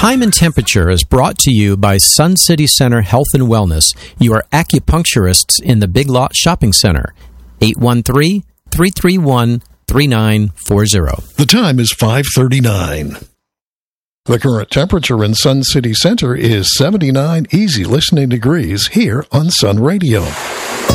Time and Temperature is brought to you by Sun City Center Health and Wellness, your acupuncturists in the Big Lot Shopping Center. 813-331-3940. The time is 5:39. The current temperature in Sun City Center is 79 easy listening degrees here on Sun Radio.